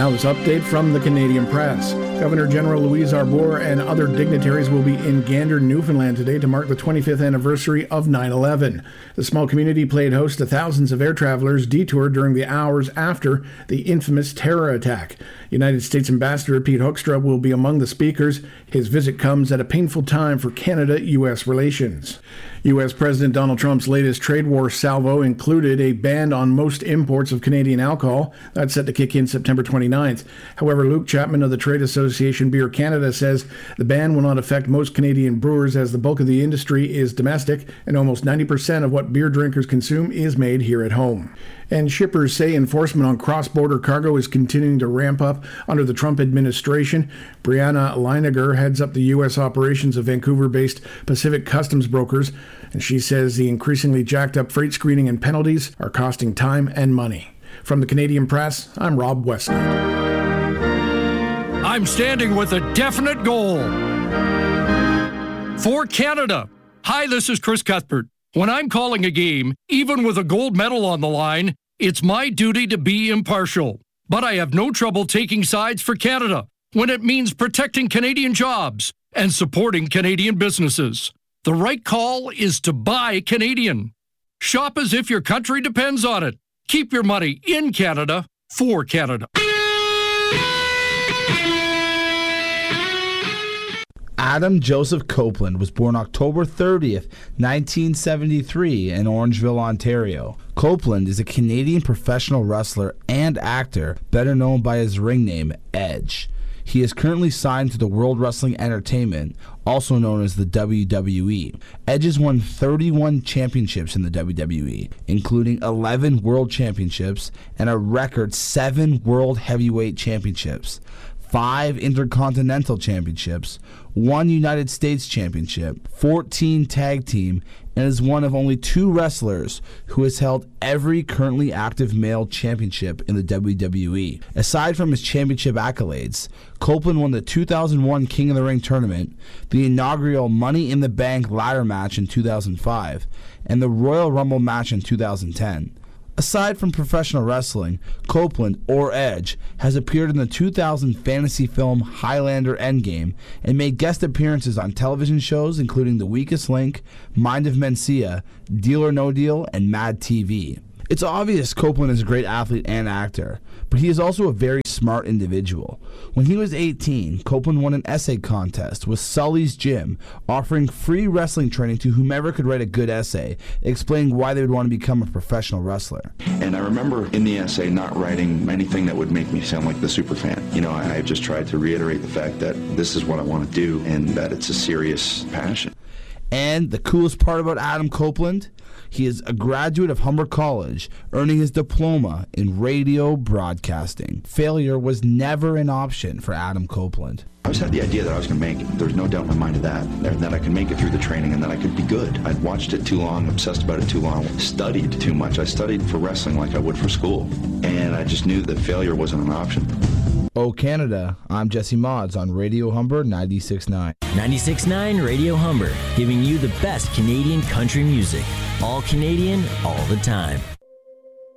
Now this update from the Canadian Press. Governor General Louise Arbour and other dignitaries will be in Gander, Newfoundland today to mark the 25th anniversary of 9/11. The small community played host to thousands of air travelers detoured during the hours after the infamous terror attack. United States Ambassador Pete Hoekstra will be among the speakers. His visit comes at a painful time for Canada-U.S. relations. U.S. President Donald Trump's latest trade war salvo included a ban on most imports of Canadian alcohol. That's set to kick in September 29th. However, Luke Chapman of the Trade Association Beer Canada says the ban will not affect most Canadian brewers as the bulk of the industry is domestic and almost 90% of what beer drinkers consume is made here at home. And shippers say enforcement on cross-border cargo is continuing to ramp up under the Trump administration. Brianna Leiniger heads up the U.S. operations of Vancouver-based Pacific Customs Brokers, and she says the increasingly jacked-up freight screening and penalties are costing time and money. From the Canadian Press, I'm Rob Westlake. I'm standing with a definite goal. For Canada. Hi, this is Chris Cuthbert. When I'm calling a game, even with a gold medal on the line, it's my duty to be impartial. But I have no trouble taking sides for Canada when it means protecting Canadian jobs and supporting Canadian businesses. The right call is to buy Canadian. Shop as if your country depends on it. Keep your money in Canada for Canada. Adam Joseph Copeland was born October 30th, 1973 in Orangeville, Ontario. Copeland is a Canadian professional wrestler and actor, better known by his ring name, Edge. He is currently signed to the World Wrestling Entertainment, also known as the WWE. Edge has won 31 championships in the WWE, including 11 World Championships and a record 7 World Heavyweight Championships, 5 Intercontinental Championships, 1 United States Championship, 14 Tag Team, and is one of only 2 wrestlers who has held every currently active male championship in the WWE. Aside from his championship accolades, Copeland won the 2001 King of the Ring tournament, the inaugural Money in the Bank ladder match in 2005, and the Royal Rumble match in 2010. Aside from professional wrestling, Copeland, or Edge, has appeared in the 2000 fantasy film Highlander Endgame and made guest appearances on television shows including The Weakest Link, Mind of Mencia, Deal or No Deal, and Mad TV. It's obvious Copeland is a great athlete and actor, but he is also a very smart individual. When he was 18, Copeland won an essay contest with Sully's Gym, offering free wrestling training to whomever could write a good essay, explaining why they would want to become a professional wrestler. And I remember in the essay not writing anything that would make me sound like the superfan. You know, I just tried to reiterate the fact that this is what I want to do and that it's a serious passion. And the coolest part about Adam Copeland? He is a graduate of Humber College, earning his diploma in radio broadcasting. Failure was never an option for Adam Copeland. I always had the idea that I was going to make it. There was no doubt in my mind of that I could make it through the training and that I could be good. I'd watched it too long, obsessed about it too long, studied too much. I studied for wrestling like I would for school, and I just knew that failure wasn't an option. Oh, Canada, I'm Jesse Mods on Radio Humber 96.9. 96.9 Radio Humber, giving you the best Canadian country music. All Canadian, all the time.